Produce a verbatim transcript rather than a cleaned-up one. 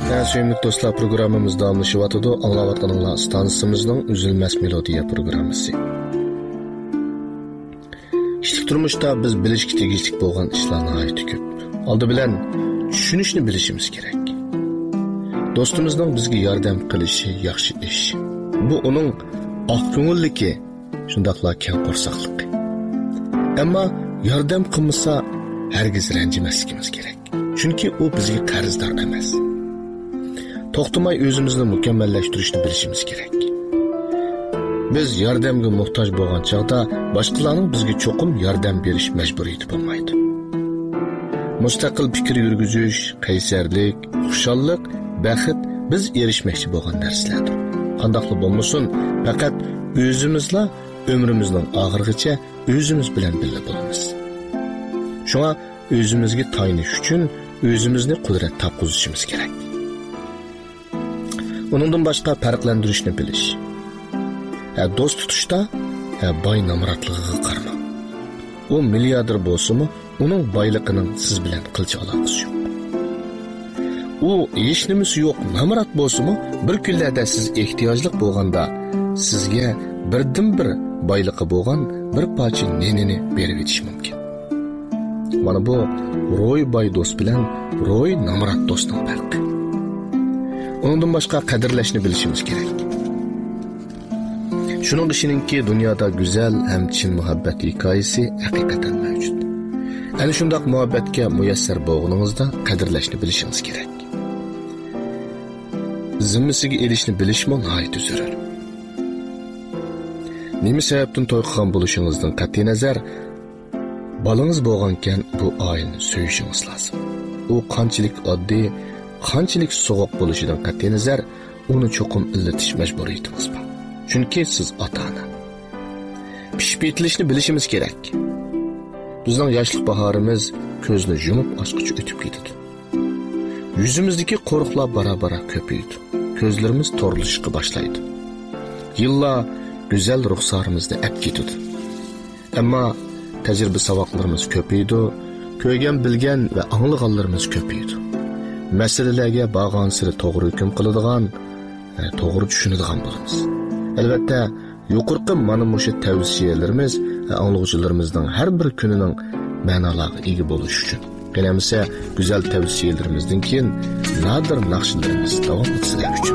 Sevimli dostlar, programımız davamlaşıvatıdı. Anlavatkanınla stansımızın üzülmez melodiya programısı. Kişilik turmuşta biz bilishga tegishli bo'lgan ishlarni aytib ko'p. Oldi bilan tushunishni bilishimiz kerak. Do'stimizning bizga yordam qilishi yaxshi ish. Bu uning oq ko'ngilligi, shundaqla keng qo'rsaqligi. Ammo yordam qilmasa hargiz ranjimasligimiz kerak. Chunki u bizga qarzdor emas. To'xtamay o'zimizni mukammallashtirishni bilishimiz kerak. Biz yordamga muhtoj bo'lgan chaqda boshqalarning bizga cho'qim yordam berish majburiyati bo'lmaydi. Mustaqil fikr yurgizish, qaysarlik, xushallik, baxt biz erishmoqchi bo'lgan narsalardir. Qandaqli bo'lmasin, faqat o'zimizla umrimizning oxirigacha o'zimiz bilan birga bo'lamiz. Shunga o'zimizga tayinish uchun o'zimizni qudrat topqizishimiz kerak. Uningdan boshqa farqlantirishni bilish. Ha do'st tutishda, ha boy namratligiga qarama. U milliarder bo'lsa-mu, uning boyligining siz bilan qilcha aloqasi yo'q. U hech nimasi yo'q namrat bo'lsa-mu, bir kunlarda siz ehtiyojli bo'lganda sizga birdan-bir boyligi bo'lgan bir parcha nenini berib o'tish mumkin. Mana bu ro'y boy do'st bilan ro'y namrat do'stning farqi. Ondan başqa qadrlashni bilishimiz kerak. Şunun ishininki dunyoda go'zal ham chin muhabbat hikoyasi haqiqatan mavjud. Ana shundaq muhabbatga muyassar bo'lganingizda qadrlashni bilishingiz kerak. Zimmasiga elishni bilishmi nihoyat zarur. Nima sababdan to'y qilgan bo'lishingizdan qat'iy nazar, bolangiz bo'lgankan bu oilani so'yishingiz lozim. U qanchalik oddiy, qanchalik sovuq bo'lishidan qat'iy nazar, uni cho'qim illatish majburiyatimiz bor. Chunki siz ota-ona. Pishib yetilishni bilishimiz kerak. Bizning yoshlik bahorimiz ko'zni yumib ochqicha o'tib ketadi. Yuzimizdagi qo'riqlar bara-bara ko'paydi. Ko'zlarimiz to'rilishga boshlaydi. Yillar go'zal ruxsarimizni ap ketadi. Ammo tajriba saboqlarimiz ko'paydi, ko'rgan, bilgan va anglaganlarimiz ko'paydi. Masalalarga bag'on siri to'g'ri hukm qiladigan, to'g'ri tushunadigan bo'lamiz. Albatta, yuqorqi mana mushu tavsiyalarimiz anglovchilarimizning har bir kunining ma'nolariga ega bo'lish uchun. Qanamisa go'zal tavsiyalarimizdan keyin nadir naqshlarimiz davom etsin uchun.